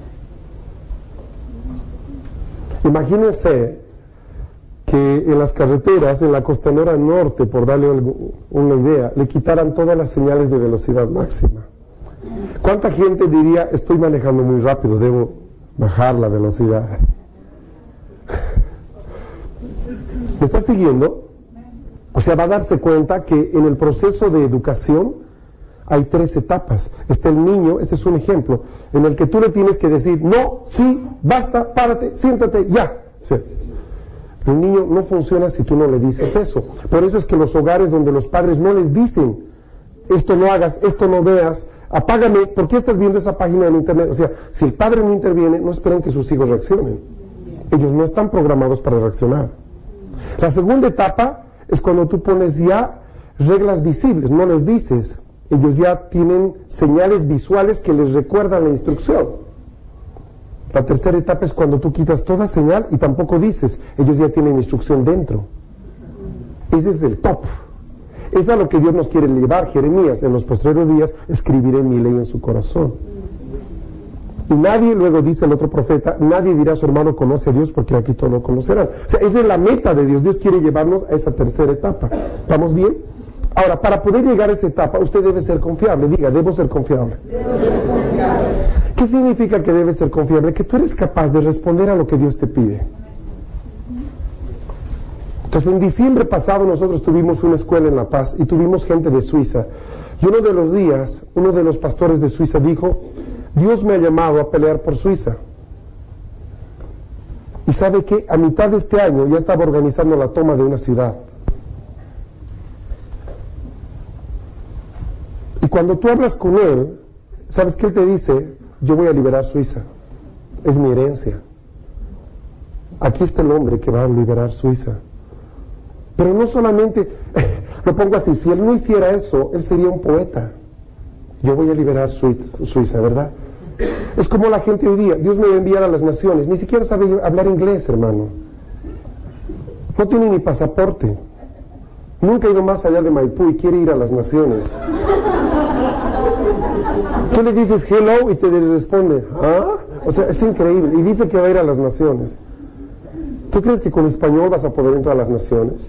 [SPEAKER 1] Imagínense que en las carreteras, en la costanera norte, por darle una idea, le quitaran todas las señales de velocidad máxima. ¿Cuánta gente diría, estoy manejando muy rápido, debo bajar la velocidad? ¿Me está siguiendo? O sea, va a darse cuenta que en el proceso de educación hay 3 etapas. Está el niño, este es un ejemplo, en el que tú le tienes que decir, no, sí, basta, párate, siéntate, ya. O sea, el niño no funciona si tú no le dices eso. Por eso es que los hogares donde los padres no les dicen, esto no hagas, esto no veas, apágame, ¿por qué estás viendo esa página en internet? O sea, si el padre no interviene, no esperen que sus hijos reaccionen. Ellos no están programados para reaccionar. La segunda etapa es cuando tú pones ya reglas visibles, no les dices. Ellos ya tienen señales visuales que les recuerdan la instrucción. La tercera etapa es cuando tú quitas toda señal y tampoco dices. Ellos ya tienen instrucción dentro. Ese es el top. Es a lo que Dios nos quiere llevar. Jeremías, en los postreros días, escribiré mi ley en su corazón. Y nadie, luego dice el otro profeta, nadie dirá a su hermano conoce a Dios porque aquí todos lo conocerán. O sea, esa es la meta de Dios. Dios quiere llevarnos a esa tercera etapa. ¿Estamos bien? Ahora, para poder llegar a esa etapa, usted debe ser confiable. Diga, debo ser confiable. ¿Qué significa que debe ser confiable? Que tú eres capaz de responder a lo que Dios te pide. Entonces, en diciembre pasado nosotros tuvimos una escuela en La Paz y tuvimos gente de Suiza. Y uno de los días, uno de los pastores de Suiza dijo, Dios me ha llamado a pelear por Suiza. Y ¿sabe qué? A mitad de este año ya estaba organizando la toma de una ciudad. Y cuando tú hablas con él, ¿sabes qué él te dice? Yo voy a liberar Suiza. Es mi herencia. Aquí está el hombre que va a liberar Suiza. Pero no solamente, lo pongo así, si él no hiciera eso, él sería un poeta. Yo voy a liberar Suiza, ¿verdad? Es como la gente hoy día, Dios me va a enviar a las naciones, ni siquiera sabe hablar inglés, hermano. No tiene ni pasaporte. Nunca ha ido más allá de Maipú y quiere ir a las naciones. Tú le dices hello y te responde, ¿ah? O sea, es increíble. Y dice que va a ir a las naciones. ¿Tú crees que con español vas a poder entrar a las naciones?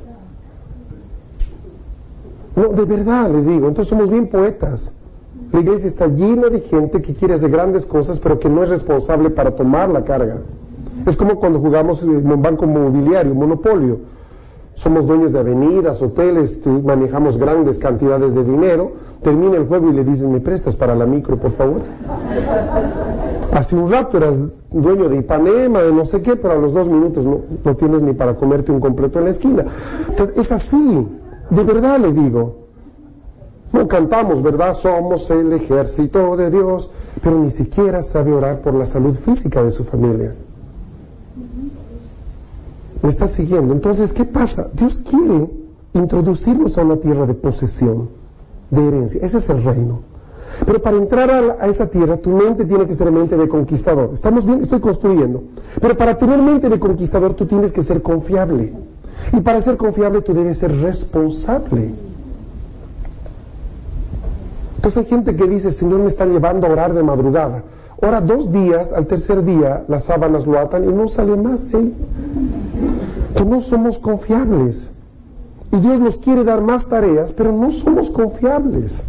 [SPEAKER 1] No, de verdad le digo. Entonces somos bien poetas. La iglesia está llena de gente que quiere hacer grandes cosas, pero que no es responsable para tomar la carga. Es como cuando jugamos en un banco mobiliario, monopolio. Somos dueños de avenidas, hoteles, manejamos grandes cantidades de dinero. Termina el juego y le dicen, ¿me prestas para la micro, por favor? Hace un rato eras dueño de Ipanema, de no sé qué, pero a los 2 minutos no tienes ni para comerte un completo en la esquina. Entonces, es así. De verdad le digo. No cantamos, ¿verdad? Somos el ejército de Dios, pero ni siquiera sabe orar por la salud física de su familia. ¿Me está siguiendo? Entonces, ¿qué pasa? Dios quiere introducirnos a una tierra de posesión, de herencia. Ese es el reino. Pero para entrar a esa tierra, tu mente tiene que ser mente de conquistador. ¿Estamos bien? Estoy construyendo. Pero para tener mente de conquistador, tú tienes que ser confiable. Y para ser confiable, tú debes ser responsable. Entonces hay gente que dice, Señor, me están llevando a orar de madrugada. Ora 2 días, al tercer día las sábanas lo atan y no sale más de ahí. Entonces no somos confiables. Y Dios nos quiere dar más tareas, pero no somos confiables.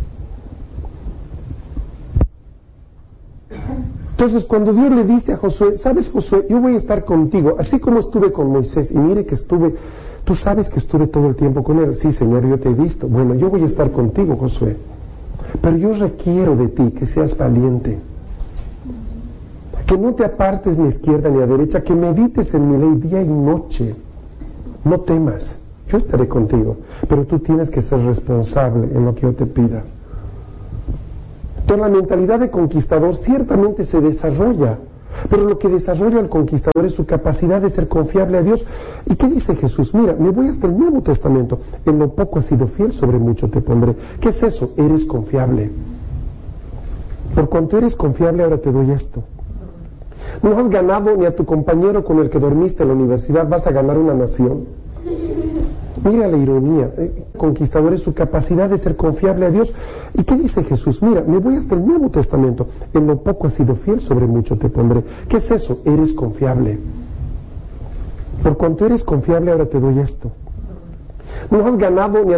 [SPEAKER 1] Entonces cuando Dios le dice a Josué, ¿sabes, Josué? Yo voy a estar contigo, así como estuve con Moisés. Y mire que tú sabes que estuve todo el tiempo con él. Sí, Señor, yo te he visto. Bueno, yo voy a estar contigo, Josué. Pero yo requiero de ti que seas valiente. Que no te apartes ni a izquierda ni a derecha, que medites en mi ley día y noche. No temas yo estaré contigo, pero tú tienes que ser responsable en lo que yo te pida. Entonces la mentalidad de conquistador ciertamente se desarrolla, pero lo que desarrolla el conquistador es su capacidad de ser confiable a Dios. ¿Y qué dice Jesús? Mira, me voy hasta el Nuevo Testamento. En lo poco has sido fiel, sobre mucho te pondré. ¿Qué es eso? Eres confiable. Por cuanto eres confiable, ahora te doy esto. No has ganado ni a tu compañero con el que dormiste en la universidad, vas a ganar una nación. Mira la ironía. Conquistador es su capacidad de ser confiable a Dios. ¿Y qué dice Jesús? Mira, me voy hasta el Nuevo Testamento. En lo poco has sido fiel, sobre mucho te pondré. ¿Qué es eso? Eres confiable. Por cuanto eres confiable, ahora te doy esto. No has ganado ni a